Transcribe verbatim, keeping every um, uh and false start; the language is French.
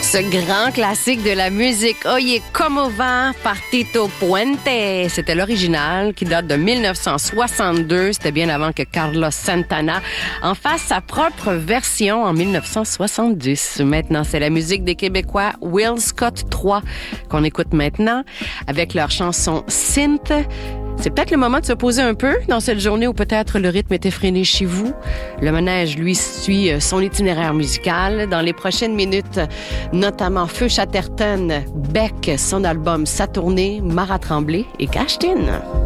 Ce grand classique de la musique Oye Como Va par Tito Puente. C'était l'original qui date de dix-neuf cent soixante-deux. C'était bien avant que Carlos Santana en fasse sa propre version en dix-neuf cent soixante-dix. Maintenant, c'est la musique des Québécois Will Scott trois qu'on écoute maintenant avec leur chanson Synth. C'est peut-être le moment de se poser un peu dans cette journée où peut-être le rythme est effréné chez vous. Le manège, lui, suit son itinéraire musical. Dans les prochaines minutes, notamment Feu Chatterton, Beck, son album Sa tournée, Mara Tremblay et Cashtin.